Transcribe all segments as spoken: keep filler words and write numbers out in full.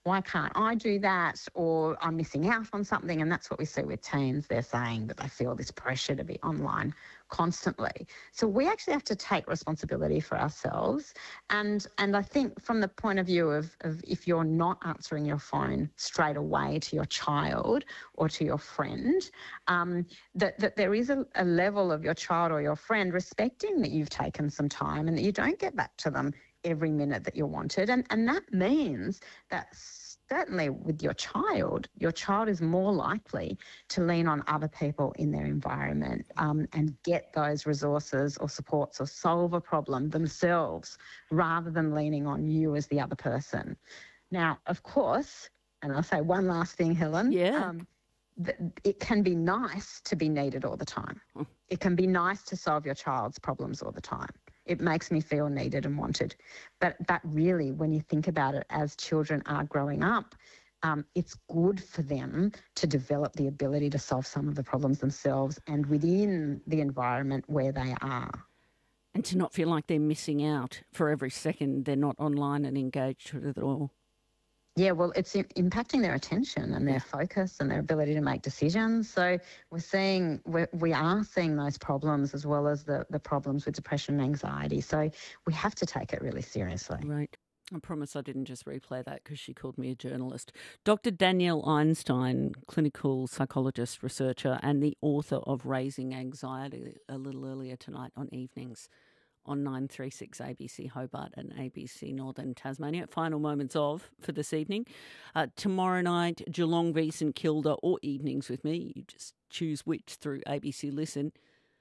why can't I do that? Or I'm missing out on something. And that's what we see with teens. They're saying that they feel this pressure to be online constantly. So we actually have to take responsibility for ourselves. And and I think from the point of view of, of if you're not answering your phone straight away to your child or to your friend, um, that, that there is a, a level of your child or your friend respecting that you've taken some time and that you don't get back to them every minute that you wanted. And, and that means that certainly with your child, your child is more likely to lean on other people in their environment um, and get those resources or supports or solve a problem themselves rather than leaning on you as the other person. Now, of course, and I'll say one last thing, Helen. Yeah. Um, th- it can be nice to be needed all the time. It can be nice to solve your child's problems all the time. It makes me feel needed and wanted. But but really, when you think about it, as children are growing up, um, it's good for them to develop the ability to solve some of the problems themselves and within the environment where they are. And to not feel like they're missing out for every second they're not online and engaged with it all. Yeah, well, it's impacting their attention and their focus and their ability to make decisions. So we're seeing, we're, we are seeing those problems as well as the, the problems with depression and anxiety. So we have to take it really seriously. Right. I promise I didn't just replay that because she called me a journalist. Doctor Danielle Einstein, clinical psychologist, researcher, and the author of Raising Anxiety a little earlier tonight on Evenings on nine three six A B C Hobart and A B C Northern Tasmania. Final moments of for this evening. Uh, tomorrow night, Geelong v St Kilda or Evenings with me. You just choose which through A B C Listen.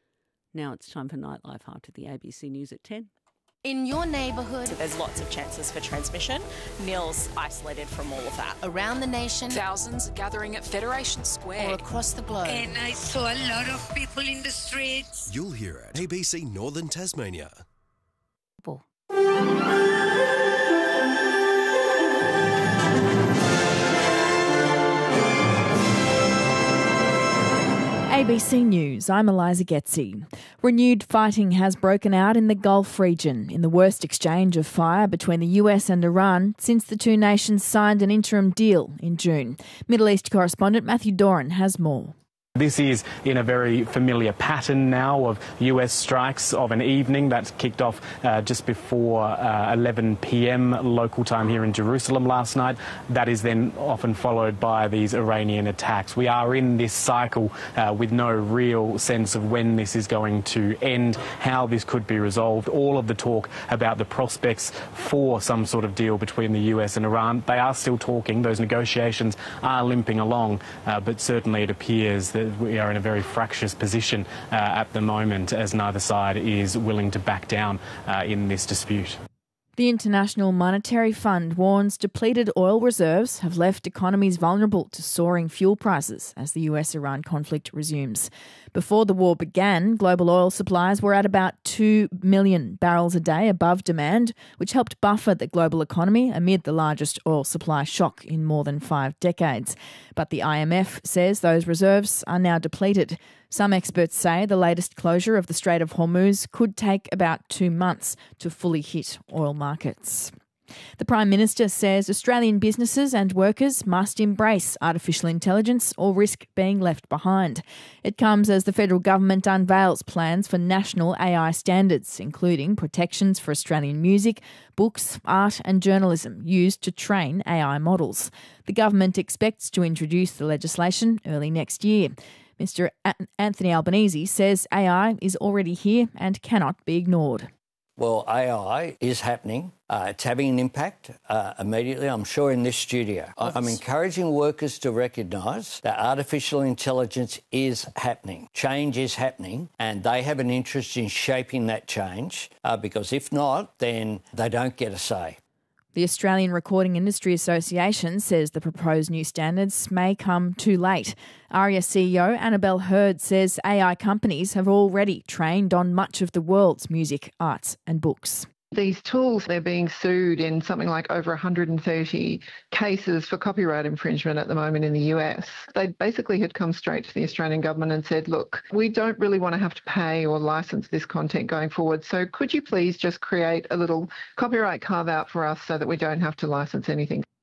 Now it's time for Nightlife after the A B C News at ten. In your neighbourhood, there's lots of chances for transmission. Neil's isolated from all of that. Around the nation, thousands gathering at Federation Square. Or across the globe. And I saw a lot of people in the streets. You'll hear it. A B C Northern Tasmania. A B C News, I'm Eliza Getzi. Renewed fighting has broken out in the Gulf region in the worst exchange of fire between the U S and Iran since the two nations signed an interim deal in June. Middle East correspondent Matthew Doran has more. This is in a very familiar pattern now of U S strikes of an evening that kicked off uh, just before uh, eleven p m local time here in Jerusalem last night. That is then often followed by these Iranian attacks. We are in this cycle uh, with no real sense of when this is going to end, how this could be resolved. All of the talk about the prospects for some sort of deal between the U S and Iran, they are still talking. Those negotiations are limping along, uh, but certainly it appears that we are in a very fractious position uh, at the moment as neither side is willing to back down uh, in this dispute. The International Monetary Fund warns depleted oil reserves have left economies vulnerable to soaring fuel prices as the U S-Iran conflict resumes. Before the war began, global oil supplies were at about two million barrels a day above demand, which helped buffer the global economy amid the largest oil supply shock in more than five decades. But the I M F says those reserves are now depleted. Some experts say the latest closure of the Strait of Hormuz could take about two months to fully hit oil markets. The Prime Minister says Australian businesses and workers must embrace artificial intelligence or risk being left behind. It comes as the federal government unveils plans for national A I standards, including protections for Australian music, books, art and journalism used to train A I models. The government expects to introduce the legislation early next year. Mister Anthony Albanese says A I is already here and cannot be ignored. Well, A I is happening. Uh, it's having an impact uh, immediately, I'm sure, in this studio. I'm encouraging workers to recognise that artificial intelligence is happening. Change is happening, and they have an interest in shaping that change uh, because if not, then they don't get a say. The Australian Recording Industry Association says the proposed new standards may come too late. ARIA C E O Annabelle Hurd says A I companies have already trained on much of the world's music, arts and books. These tools, they're being sued in something like over one hundred thirty cases for copyright infringement at the moment in the U S. They basically had come straight to the Australian government and said, look, we don't really want to have to pay or license this content going forward, so could you please just create a little copyright carve-out for us so that we don't have to license anything?